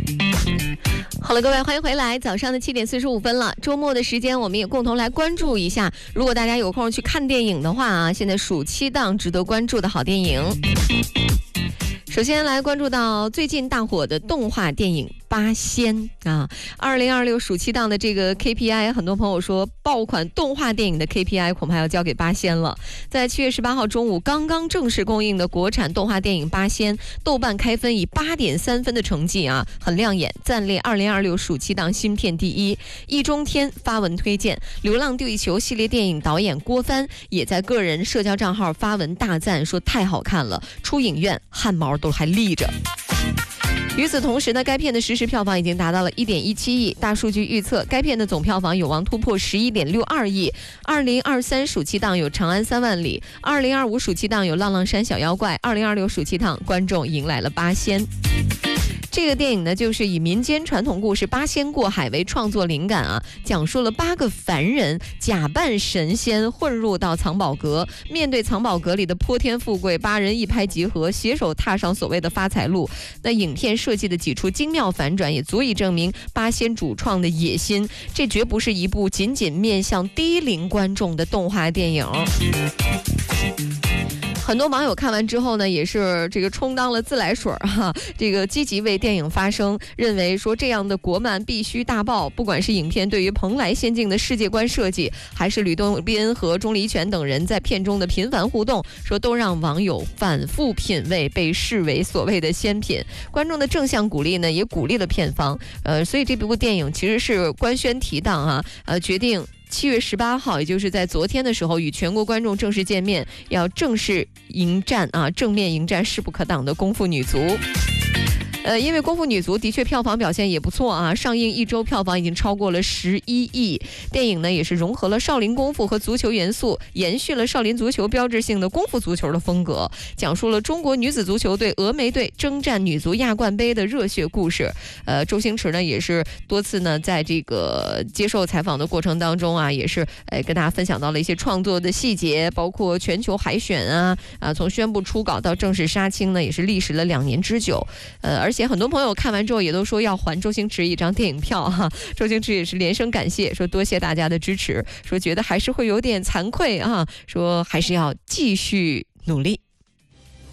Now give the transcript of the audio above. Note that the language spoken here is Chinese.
好了，各位，欢迎回来。早上的7点45分了，周末的时间，我们也共同来关注一下。如果大家有空去看电影的话啊，现在暑期档值得关注的好电影。首先来关注到最近大火的动画电影《八仙》啊，2026暑期档的这个 KPI， 很多朋友说爆款动画电影的 KPI 恐怕要交给《八仙》了。在7月18号中午刚刚正式公映的国产动画电影《八仙》，豆瓣开分以8.3分的成绩啊，很亮眼，暂列2026暑期档新片第一。易中天发文推荐，《流浪地球》系列电影导演郭帆也在个人社交账号发文大赞，说太好看了，出影院汗毛都还立着。与此同时呢，该片的实时票房已经达到了1.17亿，大数据预测该片的总票房有望突破11.62亿。2023暑期档有《长安3万里》，2025暑期档有《浪浪山小妖怪》，2026暑期档观众迎来了《八仙》。这个电影呢，就是以民间传统故事八仙过海为创作灵感啊，讲述了8个凡人假扮神仙混入到藏宝阁，面对藏宝阁里的泼天富贵，8人一拍即合，携手踏上所谓的发财路。那影片设计的几处精妙反转，也足以证明八仙主创的野心。这绝不是一部仅仅面向低龄观众的动画电影。很多网友看完之后呢，也是这个充当了自来水哈，这个积极为电影发声，认为说这样的国漫必须大爆。不管是影片对于蓬莱仙境的世界观设计，还是吕洞宾和钟离权等人在片中的频繁互动，说都让网友反复品味，被视为所谓的仙品。观众的正向鼓励呢，也鼓励了片方。所以这部电影其实是官宣提档啊，决定7月18号，也就是在昨天的时候，与全国观众正式见面，要正式迎战啊，正面迎战势不可挡的功夫女足。因为功夫女足的确票房表现也不错啊，上映1周票房已经超过了11亿。电影呢也是融合了少林功夫和足球元素，延续了少林足球标志性的功夫足球的风格，讲述了中国女子足球队峨眉队征战女足亚冠杯的热血故事。周星驰呢也是多次呢在这个接受采访的过程当中啊，也是跟大家分享到了一些创作的细节，包括全球海选啊，从宣布初稿到正式杀青呢，也是历时了2年之久。而且很多朋友看完之后也都说要还周星驰一张电影票哈，周星驰也是连声感谢，说多谢大家的支持，说觉得还是会有点惭愧啊，说还是要继续努力。